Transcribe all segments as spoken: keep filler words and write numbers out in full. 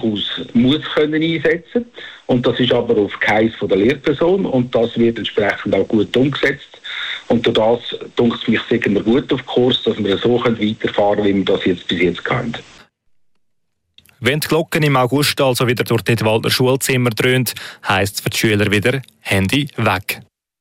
durchaus muss können einsetzen. Und das ist aber auf Geheiss von der Lehrperson und das wird entsprechend auch gut umgesetzt. Und durch das, denke ich, sind wir gut auf Kurs, dass wir so weiterfahren können, wie wir das jetzt bis jetzt können. Wenn die Glocken im August also wieder durch die Nidwaldner Schulzimmer dröhnt, heisst es für die Schüler wieder Handy weg.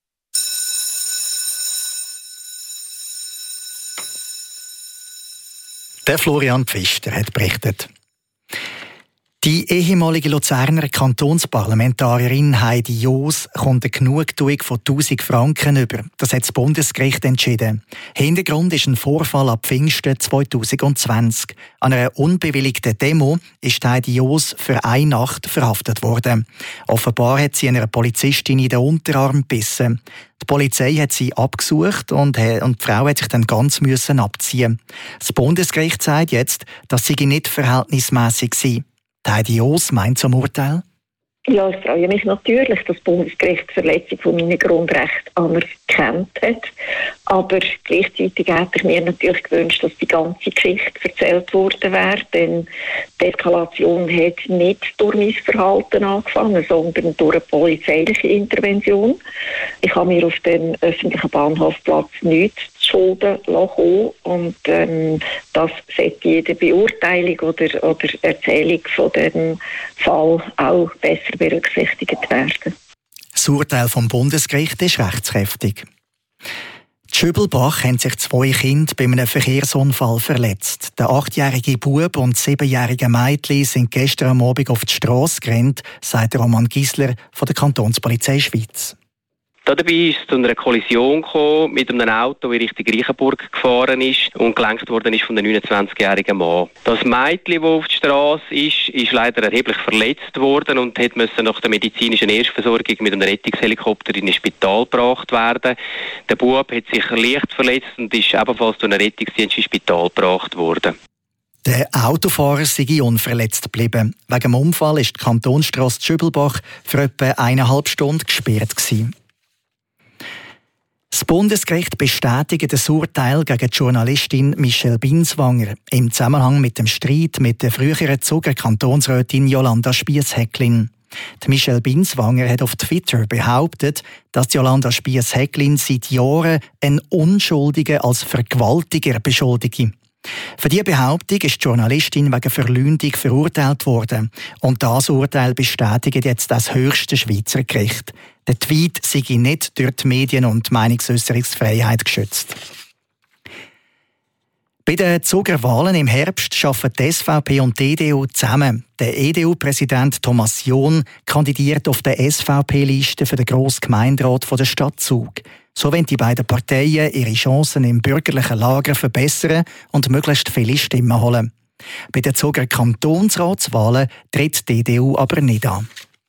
Der Florian Pfister hat berichtet. Die ehemalige Luzerner Kantonsparlamentarierin Heidi Joos kommt eine Genugtuung von tausend Franken über. Das hat das Bundesgericht entschieden. Hintergrund ist ein Vorfall ab Pfingsten zwanzig zwanzig. An einer unbewilligten Demo ist Heidi Joos für eine Nacht verhaftet worden. Offenbar hat sie einer Polizistin in den Unterarm gebissen. Die Polizei hat sie abgesucht und die Frau hat sich dann ganz müssen abziehen. Das Bundesgericht sagt jetzt, dass sie nicht verhältnismäßig sei. Heidi Joos meint zum Urteil? Ja, ich freue mich natürlich, dass das Bundesgericht die Verletzung von meinen Grundrechten anerkannt hat. Aber gleichzeitig hätte ich mir natürlich gewünscht, dass die ganze Geschichte erzählt worden wäre. Denn die Eskalation hat nicht durch mein Verhalten angefangen, sondern durch eine polizeiliche Intervention. Ich habe mir auf dem öffentlichen Bahnhofplatz nichts zu Schulden lassen. Und ähm, das sollte jede Beurteilung oder, oder Erzählung von dem Fall auch besser berücksichtigt werden. Das Urteil vom Bundesgericht ist rechtskräftig. In Schübelbach haben sich zwei Kinder bei einem Verkehrsunfall verletzt. Der achtjährige Bub und siebenjährige Mädchen sind gestern am Abend auf die Strasse gerannt, sagt Roman Gisler von der Kantonspolizei Schweiz. Dabei ist es zu einer Kollision gekommen mit einem Auto, das Richtung Reichenburg gefahren ist und gelenkt worden ist von einem neunundzwanzigjährigen Mann. Das Mädchen, das auf der Straße ist, ist leider erheblich verletzt worden und musste nach der medizinischen Erstversorgung mit einem Rettungshelikopter in ein Spital gebracht werden. Der Bub hat sich leicht verletzt und ist ebenfalls durch einen Rettungsdienst ins Spital gebracht worden. Der Autofahrer sei unverletzt geblieben. Wegen dem Unfall ist die Kantonsstrasse Schübelbach für etwa eineinhalb Stunden gesperrt gewesen. Das Bundesgericht bestätigt das Urteil gegen die Journalistin Michelle Binswanger im Zusammenhang mit dem Streit mit der früheren Zuger Kantonsrätin Jolanda Spiess-Häcklin. Die Michelle Binswanger hat auf Twitter behauptet, dass Jolanda Spiess-Häcklin seit Jahren einen Unschuldigen als Vergewaltiger beschuldige. Für diese Behauptung ist die Journalistin wegen Verleumdung verurteilt worden. Und das Urteil bestätigt jetzt das höchste Schweizer Gericht. Der Tweet sei nicht durch die Medien- und Meinungsäußerungsfreiheit geschützt. Bei den Zuger Wahlen im Herbst arbeiten die S V P und die E D U zusammen. Der E D U-Präsident Thomas John kandidiert auf der S V P-Liste für den Grossen Gemeinderat der Stadt Zug. So wollen die beiden Parteien ihre Chancen im bürgerlichen Lager verbessern und möglichst viele Stimmen holen. Bei den Zuger Kantonsratswahlen tritt die E D U aber nicht an.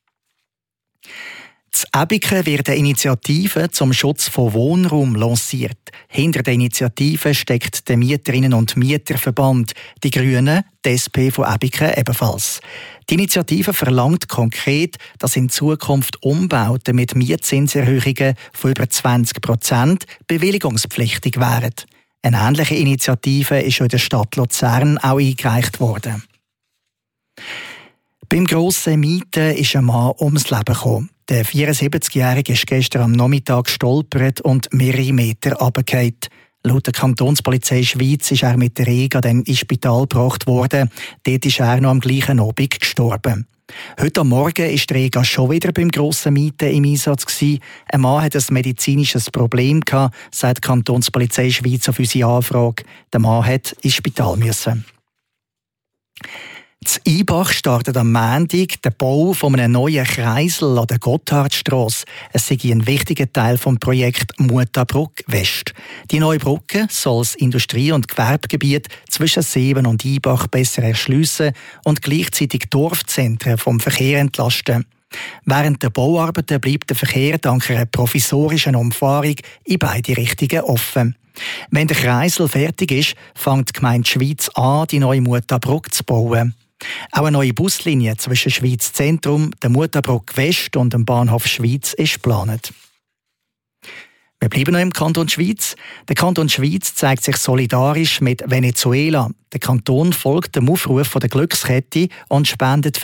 In Aebiken wird eine Initiative zum Schutz von Wohnraum lanciert. Hinter der Initiative steckt der Mieterinnen- und Mieterverband, die Grünen, die S P von Aebiken ebenfalls. Die Initiative verlangt konkret, dass in Zukunft Umbauten mit Mietzinserhöhungen von über zwanzig Prozent bewilligungspflichtig wären. Eine ähnliche Initiative ist in der Stadt Luzern auch eingereicht worden. Beim grossen Mieten ist ein Mann ums Leben gekommen. Der vierundsiebzigjährige ist gestern am Nachmittag gestolpert und mehrere Meter runtergefallen. Laut der Kantonspolizei Schweiz ist er mit der Rega dann ins Spital gebracht worden. Dort ist er noch am gleichen Abend gestorben. Heute am Morgen ist der Rega schon wieder beim grossen Mieten im Einsatz gewesen. Ein Mann hat ein medizinisches Problem gehabt, sagt die Kantonspolizei Schweiz auf unsere Anfrage. Der Mann hat ins Spital müssen. In Ibach startet am Montag der Bau von einem neuen Kreisel an der Gotthardstrasse. Es sei ein wichtiger Teil des Projekts Mutabruck West. Die neue Brücke soll das Industrie- und Gewerbegebiet zwischen Seewen und Ibach besser erschliessen und gleichzeitig Dorfzentren vom Verkehr entlasten. Während der Bauarbeiten bleibt der Verkehr dank einer provisorischen Umfahrung in beide Richtungen offen. Wenn der Kreisel fertig ist, fängt die Gemeinde Schweiz an, die neue Mutabruck zu bauen. Auch eine neue Buslinie zwischen Schweiz Zentrum, der Mutabruck West und dem Bahnhof Schweiz ist geplant. Wir bleiben noch im Kanton Schweiz. Der Kanton Schweiz zeigt sich solidarisch mit Venezuela. Der Kanton folgt dem Aufruf der Glückskette und spendet